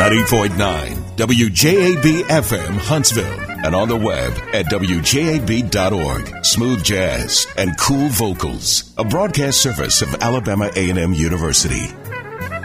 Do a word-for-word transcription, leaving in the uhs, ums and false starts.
ninety point nine W J A B F M Huntsville and on the web at W J A B dot org. Smooth jazz and cool vocals. A broadcast service of Alabama A and M University.